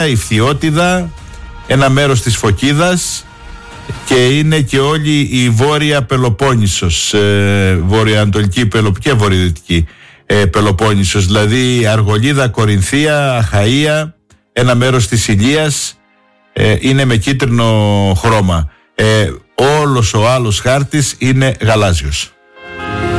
η Φθιώτιδα, ένα μέρος της Φωκίδας και είναι και όλη η Βόρεια Πελοπόννησος, βορειοανατολική και βορειοδυτική Πελοπόννησος, δηλαδή Αργολίδα, Κορινθία, Αχαΐα, ένα μέρος της Ηλίας είναι με κίτρινο χρώμα. Όλος ο άλλος χάρτης είναι γαλάζιος.